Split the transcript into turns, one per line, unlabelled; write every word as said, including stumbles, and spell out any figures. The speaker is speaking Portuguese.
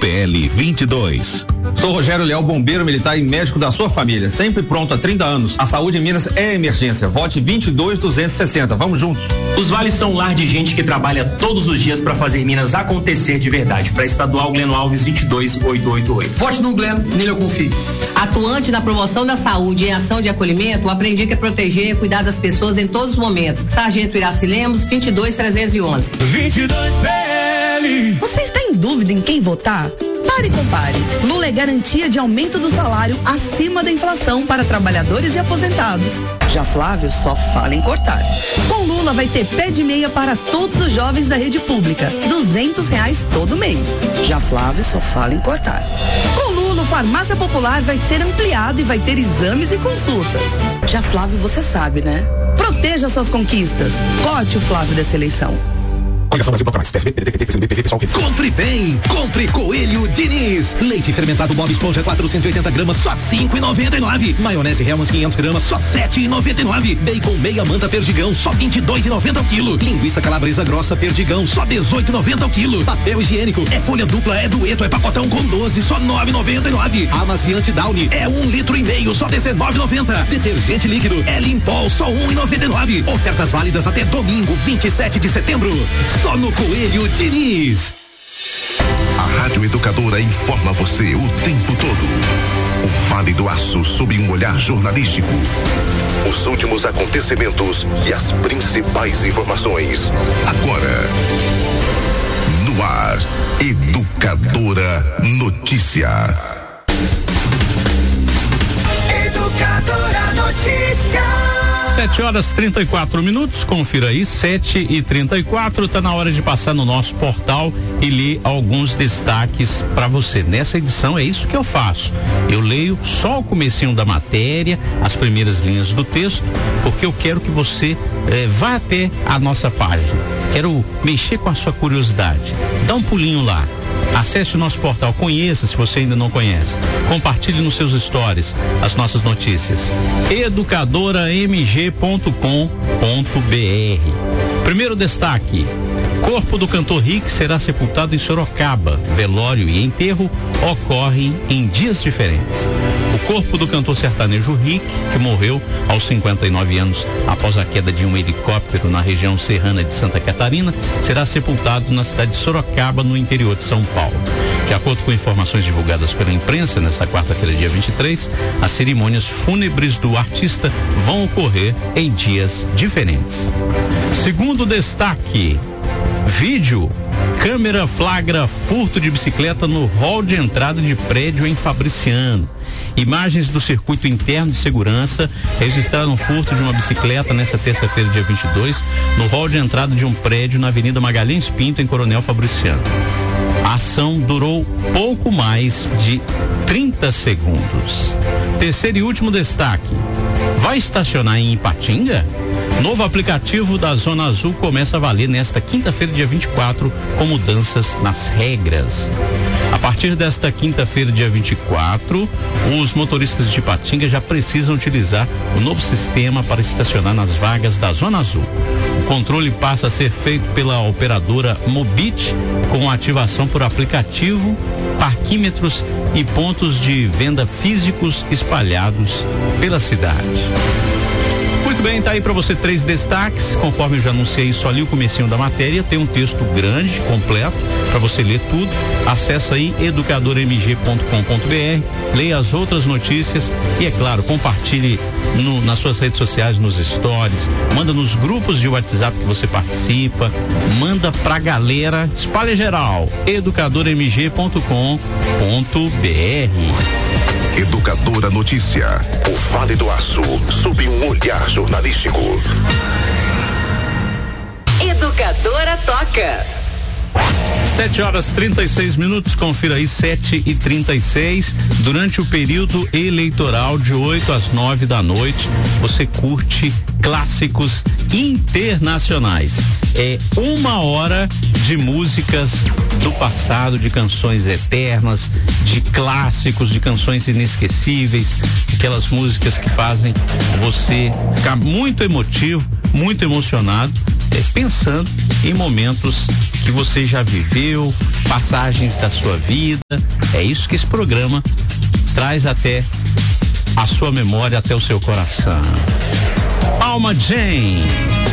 P L vinte e dois.
Sou Rogério Leal, bombeiro militar e médico da sua família. Sempre pronto há trinta anos. A saúde em Minas é emergência. Vote vinte e dois duzentos e sessenta. Vamos juntos.
Os vales são um lar de gente que trabalha todos os dias para fazer Minas acontecer de verdade. Para Estadual Gleno Alves vinte e dois mil oitocentos e oitenta e oito.
Vote no Gleno, nele eu confio.
Atuante na promoção da saúde e em ação de acolhimento, aprendi que é proteger e cuidar das pessoas em todos os momentos. Sargento Iraci Lemos, vinte e dois trezentos e onze.
vinte e dois P L.
Você está em dúvida em quem votar? Pare e compare. Lula é garantia de aumento do salário acima da inflação para trabalhadores e aposentados. Já Flávio só fala em cortar. Com Lula vai ter pé de meia para todos os jovens da rede pública, duzentos reais todo mês. Já Flávio só fala em cortar. Com Lula, o Farmácia Popular vai ser ampliado e vai ter exames e consultas. Já Flávio, você sabe, né? Proteja suas conquistas. Corte o Flávio dessa eleição.
Compre bem, compre Coelho Diniz. Leite fermentado Bob Esponja quatrocentos e oitenta gramas, só cinco e noventa e nove. Maionese Hellmann's quinhentos gramas, só sete e noventa e nove. Bacon meia manta Perdigão, só vinte e dois e noventa ao quilo. Linguiça calabresa grossa Perdigão, só dezoito e noventa ao quilo. Papel higiênico é folha dupla, é dueto, é pacotão com doze, só nove e noventa e nove. Amaciante Downy é um litro e meio, só dezenove e noventa. Detergente líquido é Limpol, só um e noventa e nove. Ofertas válidas até domingo, vinte e sete de setembro. Só no Coelho Diniz.
A Rádio Educadora informa você o tempo todo. O Vale do Aço sob um olhar jornalístico. Os últimos acontecimentos e as principais informações. Agora, no ar, Educadora Notícia.
Educadora Notícia.
sete horas e trinta e quatro minutos, confira aí, sete e trinta e quatro, tá na hora de passar no nosso portal e ler alguns destaques para você. Nessa edição é isso que eu faço. Eu leio só o comecinho da matéria, as primeiras linhas do texto, porque eu quero que você eh, vá até a nossa página. Quero mexer com a sua curiosidade. Dá um pulinho lá. Acesse o nosso portal, conheça se você ainda não conhece. Compartilhe nos seus stories as nossas notícias. educadora m g ponto com ponto b r. Primeiro destaque: corpo do cantor Rick será sepultado em Sorocaba. Velório e enterro ocorrem em dias diferentes. O corpo do cantor sertanejo Rick, que morreu aos cinquenta e nove anos após a queda de um helicóptero na região serrana de Santa Catarina, será sepultado na cidade de Sorocaba, no interior de São Paulo. De acordo com informações divulgadas pela imprensa, nesta quarta-feira, dia vinte e três, as cerimônias fúnebres do artista vão ocorrer em dias diferentes. Segundo destaque: vídeo. Câmera flagra furto de bicicleta no hall de entrada de prédio em Fabriciano. Imagens do circuito interno de segurança registraram furto de uma bicicleta nesta terça-feira, dia vinte e dois, no hall de entrada de um prédio na Avenida Magalhães Pinto, em Coronel Fabriciano. A ação durou pouco mais de trinta segundos. Terceiro e último destaque: vai estacionar em Ipatinga? Novo aplicativo da Zona Azul começa a valer nesta quinta-feira, dia vinte e quatro, com mudanças nas regras. A partir desta quinta-feira, dia vinte e quatro, os motoristas de Ipatinga já precisam utilizar o novo sistema para estacionar nas vagas da Zona Azul. O controle passa a ser feito pela operadora Mobit, com ativação por aplicativo, parquímetros e pontos de venda físicos espalhados pela cidade. Muito bem, tá aí para você três destaques. Conforme eu já anunciei, só li o comecinho da matéria, tem um texto grande, completo, para você ler tudo. Acesse aí educadora m g ponto com ponto b r, leia as outras notícias e, é claro, compartilhe no, nas suas redes sociais, nos stories, manda nos grupos de WhatsApp que você participa, manda pra galera, espalha geral, educadora m g ponto com ponto b r.
Educadora Notícia, o Vale do Aço, sob um olhar jornalístico.
Educadora toca.
sete horas e trinta e seis minutos, confira aí, sete e trinta e seis. Durante o período eleitoral de oito às nove da noite, você curte clássicos internacionais. É uma hora de músicas do passado, de canções eternas, de clássicos, de canções inesquecíveis, aquelas músicas que fazem você ficar muito emotivo, muito emocionado, é, pensando em momentos que você já viveu, passagens da sua vida. É isso que esse programa traz até a sua memória, até o seu coração. Alma Jane.